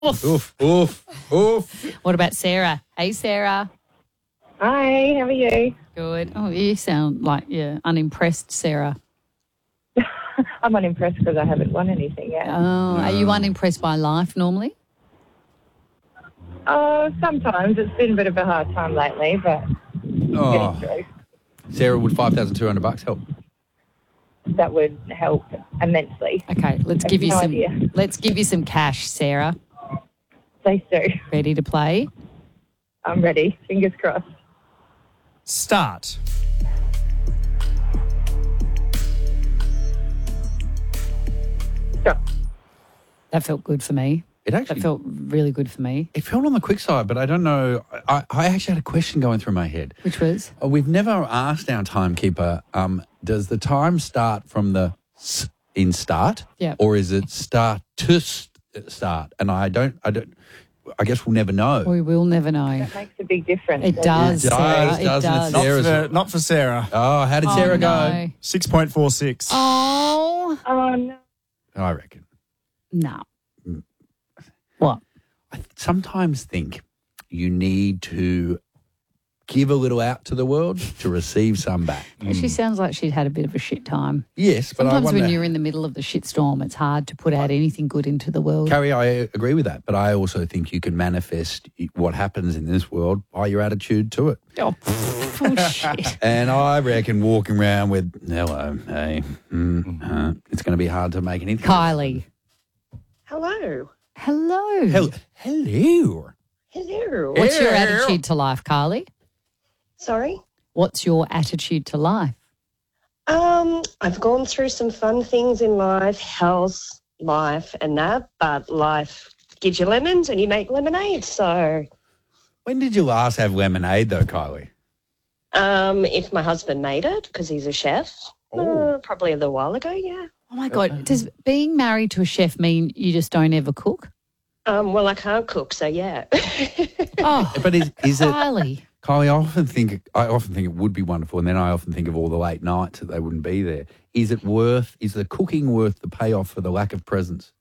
Oof, oof, oof. What about Sarah? Hey, Sarah. Hi, how are you? Good. Oh, you sound like you're unimpressed, Sarah. I'm unimpressed because I haven't won anything yet. Oh, are you unimpressed by life normally? Sometimes it's been a bit of a hard time lately, but Oh, getting through. Sarah, would $5,200 help? That would help immensely. Okay, let's give you no some. idea. Let's give you some cash, Sarah. Please do. Ready to play? I'm ready. Fingers crossed. Start. Stop. That felt good for me. It That actually felt really good for me. it felt on the quick side, but I don't know. I actually had a question going through my head. Which was? We've never asked our timekeeper, does the time start from the s in start? Yeah. Or is it start to start? And I guess we'll never know. We will never know. That makes a big difference. It does, It does, Sarah. It doesn't it, does. Sarah? Not for Sarah. Oh, how did Sarah go? No. 6.46. Oh, Oh, no. I reckon. no. What? I sometimes think you need to give a little out to the world to receive some back. She sounds like she'd had a bit of a shit time. Yes, but I Sometimes wonder. when you're in the middle of the shitstorm, it's hard to put out anything good into the world. Carrie, I agree with that, but I also think you can manifest what happens in this world by your attitude to it. Oh, bullshit. And I reckon walking around with, hello, hey, it's going to be hard to make anything. Kylie. Hello. Hello. Hello. Hello. What's your attitude to life, Kylie? Sorry? What's your attitude to life? I've gone through some fun things in life, health, life and that, but life gives you lemons and you make lemonade. So When did you last have lemonade, though, Kylie? if my husband made it, because he's a chef, probably a little while ago, yeah. Oh, my God. Does being married to a chef mean you just don't ever cook? Well, I can't cook, so yeah. Oh, But is it, Kylie. Kylie? I often think it would be wonderful, and then I often think of all the late nights that they wouldn't be there. Is the cooking worth the payoff for the lack of presents?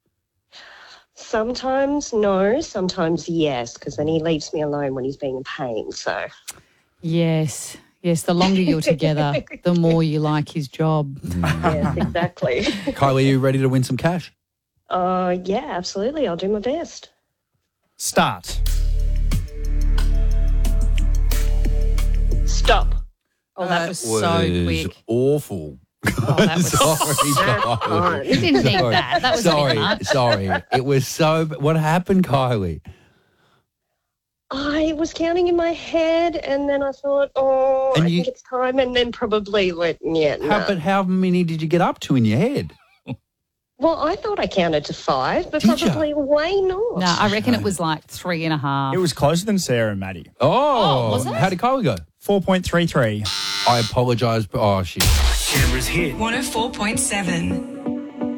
Sometimes no, sometimes yes, because then he leaves me alone when he's being a pain, so. Yes. Yes, the longer you're together, the more you like his job. Yes, exactly. Kylie, are you ready to win some cash? Yeah, absolutely. I'll do my best. Start. Stop. Oh, that was so quick. Awful. Oh, that was Sorry, You didn't need that. That was a bit much. Sorry. It was so. What happened, Kylie? I was counting in my head, and then I thought, And I you- think it's time, and then probably went, yeah, no. But how many did you get up to in your head? Well, I thought I counted to 5, but Did ya? probably way not. No, I reckon it was like 3.5. It was closer than Sarah and Maddie. Oh, was it? how did Kylie go? 4.33. I apologise, but shit. Canberra's hit. 104.7.